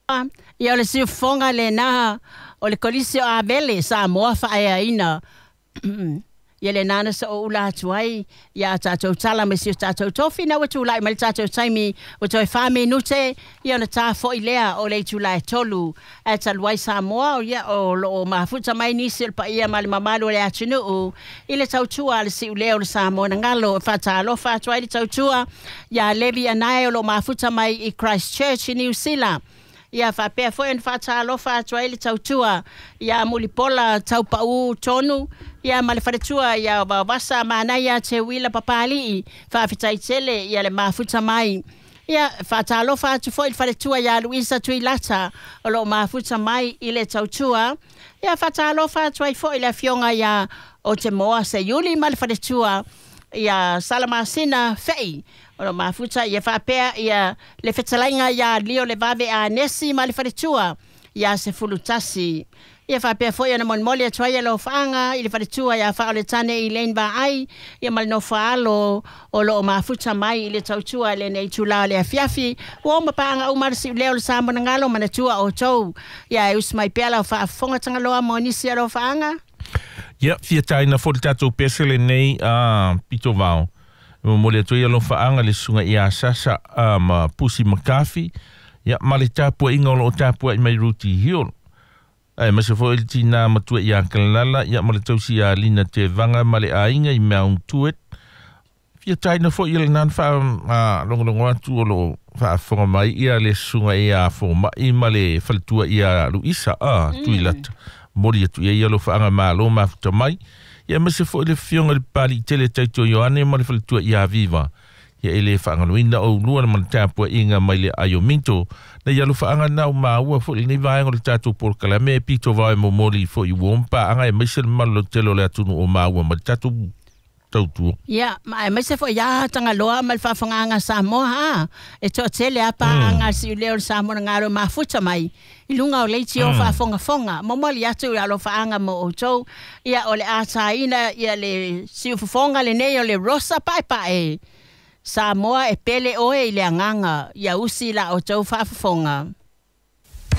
Ia le siufonga le na o le kolisi o Avele sa moa whaeaina. Ia le nana sa o ula atuai, ia tātou tala me si o tātou tofi na watu lai, ma le tātou taimi o toi whame nute, ia na tā fo i lea o le tu lai tolu, e taluai sa moa o ia o lo mafuta mai nisi pa ia ma le mamalu le atunu o, i le tautua le si u leo le sa moa na ngalo, whata alofa atuai le tautua, ia levi anai o lo mafuta mai i Christchurch i New Zealand. Ia whapea foi an whata alofa atuai le tautua, ia mulipola taupau tonu, ia ma le wharetua ia wasa mana ia te wila papali whawhitai tele ia le mafuta mai. Ia whata alofa atu foi le wharetua ia Luisa Tuilata o lo mafuta mai i le tautua. Ia whata alofa atuai foi le fionga ia o te moa se yuli ma le wharetua ia Salamasina fei. O lo mafuta ia whapea ia le whetalainga ia lio le vave a nesi ma le wharetua ia se fulutasi. Ia whapea foi ana monmoli atuai lo whaanga i le wharetua ia wha o le tane i lein ba ai ia mal no whaalo o lo mafuta mai i le tautua le nei tula le afiafi o mapaanga umar si leo le samona ngalo manatua o tau ia e usmai pela o whaafonga tangaloa monisi alo whaanga. Ia fia taina fo le tatou pesele nei pito vao. Mole atuai alo whaanga le sunga ia sasa ma pusi makafi ia ma le tapua inga o lo tapua i mai ruti hiol. Ai mase fo il tina matua ia kalala ia ma le tausi a lina te vanga ma le ainga i Mount Tuet. Fia taina fo il nan fa longo atu o lo fa fonga mai ia le sunga ia fo mai ma le faltua ia Luisa Tuilata. Mori atu ia lo whaanga ma lo mafuta mai. Ia mase fo le fionga le pali tele taito Ioane ma le faltua ia Viva. Ia ele whaangaluina o lua na manatapua inga mai le ayo minto. Na ia lo whaanga nau maua fo le nei vaenga le tātou porkalame pito vae mo mori fo i wompa anga e maise le malo telo le atunu o maua ma le tātou tautua. Ia, ma e maise fo ia tanga loa ma le whawhanganga Samoa ha. E toa tele apa anga si uleo le Samoa ngaro mafuta mai. I lunga o leiti o whafonga. Momoli atu ia lo whaanga mo o tau. Ia o le ataina, ia le siufufonga le nei o le rosa pai. Samoa e pele oe i le anganga. Ia usi la o tau whafonga.